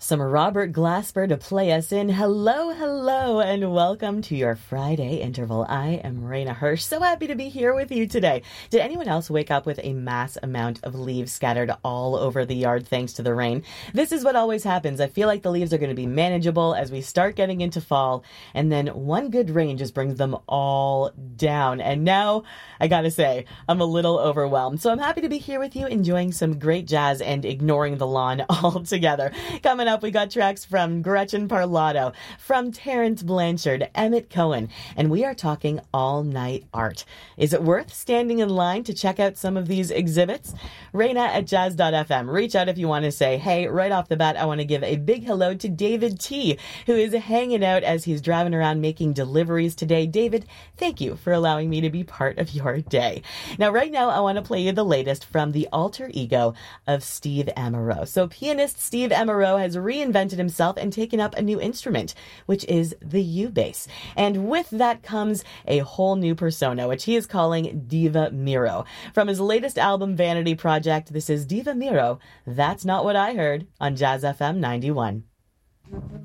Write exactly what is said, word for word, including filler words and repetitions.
Some Robert Glasper to play us in. Hello, hello, and welcome to your Friday interval. I am Raina Hirsch. So happy to be here with you today. Did anyone else wake up with a mass amount of leaves scattered all over the yard thanks to the rain? This is what always happens. I feel like the leaves are going to be manageable as we start getting into fall, and then one good rain just brings them all down. And now, I gotta say, I'm a little overwhelmed. So I'm happy to be here with you, enjoying some great jazz and ignoring the lawn altogether. Coming up, we got tracks from Gretchen Parlato, from Terrence Blanchard, Emmett Cohen, and we are talking all-night art. Is it worth standing in line to check out some of these exhibits? Raina at jazz dot f m. Reach out if you want to say, hey, right off the bat, I want to give a big hello to David T., who is hanging out as he's driving around making deliveries today. David, thank you for allowing me to be part of your day. Now, right now, I want to play you the latest from the alter ego of Steve Amoreau. So pianist Steve Amoreau has reinvented himself and taken up a new instrument, which is the U-bass. And with that comes a whole new persona, which he is calling Diva Miro. From his latest album, Vanity Project, this is Diva Miro, That's Not What I Heard, on Jazz F M ninety-one.